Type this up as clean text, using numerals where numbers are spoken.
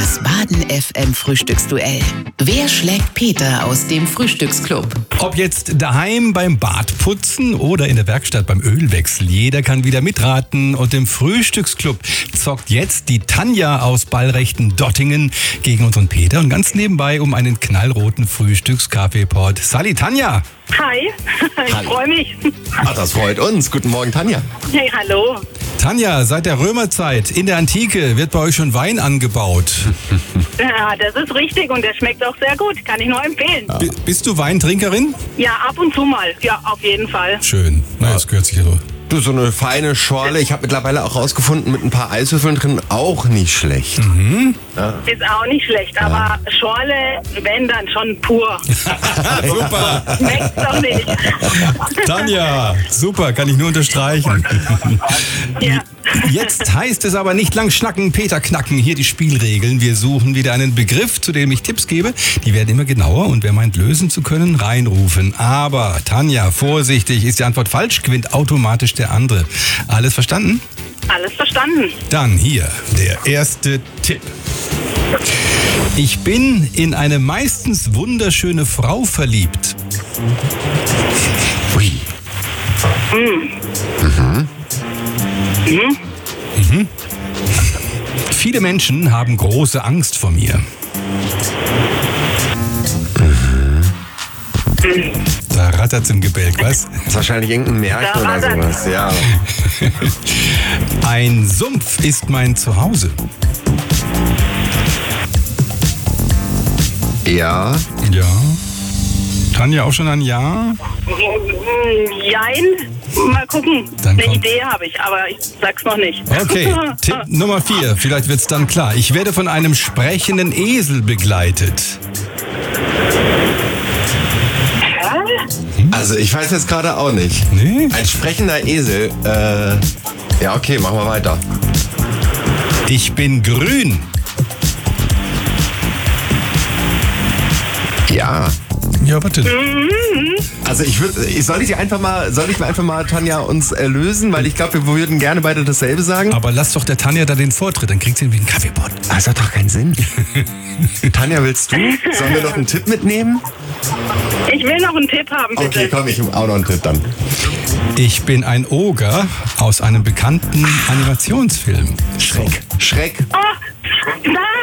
Das Baden FM Frühstücksduell. Wer schlägt Peter aus dem Frühstücksclub? Ob jetzt daheim beim Badputzen oder in der Werkstatt beim Ölwechsel, jeder kann wieder mitraten. Und im Frühstücksclub zockt jetzt die Tanja aus Ballrechten-Dottingen gegen unseren Peter und ganz nebenbei um einen knallroten Frühstückskaffeepot. Sali, Tanja! Hi, ich freue mich. Ach, das freut uns. Guten Morgen, Tanja. Hey, hallo. Tanja, seit der Römerzeit in der Antike wird bei euch schon Wein angebaut. Ja, das ist richtig und der schmeckt auch sehr gut. Kann ich nur empfehlen. Ja, bist du Weintrinkerin? Ja, ab und zu mal. Ja, auf jeden Fall. Schön. Na, das gehört sich ja so. Du, so eine feine Schorle. Ich habe mittlerweile auch rausgefunden, mit ein paar Eiswürfeln drin auch nicht schlecht. Mhm. Ja. Ist auch nicht schlecht, aber Schorle, wenn dann schon pur. Super. Schmeckt's doch nicht. Tanja, super, kann ich nur unterstreichen. Ja. Jetzt heißt es aber nicht lang schnacken, Peter knacken. Hier die Spielregeln. Wir suchen wieder einen Begriff, zu dem ich Tipps gebe. Die werden immer genauer und wer meint lösen zu können, reinrufen. Aber Tanja, vorsichtig, ist die Antwort falsch, gewinnt automatisch der andere. Alles verstanden? Alles verstanden. Dann hier der erste Tipp. Ich bin in eine meistens wunderschöne Frau verliebt. Ui. Viele Menschen haben große Angst vor mir. Da rattert's im Gebälk, was? Das ist wahrscheinlich irgendein Märchen oder sowas, ja. Ein Sumpf ist mein Zuhause. Ja. Ja. Tanja, auch schon ein Ja? Jein. Mal gucken. Dann Eine kommt- Idee habe ich, aber ich sag's noch nicht. Okay, Tipp Nummer 4. Vielleicht wird's dann klar. Ich werde von einem sprechenden Esel begleitet. Also ich weiß jetzt gerade auch nicht. Nee? Ein sprechender Esel. Ja, okay, machen wir weiter. Ich bin grün. Ja. Ja, warte. Also soll ich mir einfach mal, Tanja, uns lösen? Weil ich glaube, wir würden gerne beide dasselbe sagen. Aber lass doch der Tanja da den Vortritt, dann kriegt sie irgendwie einen Kaffeepot. Das hat doch keinen Sinn. Tanja, willst du? Sollen wir noch einen Tipp mitnehmen? Ich will noch einen Tipp haben, bitte. Okay, komm, ich auch noch einen Tipp dann. Ich bin ein Oger aus einem bekannten Animationsfilm. Schreck. Oh, nein,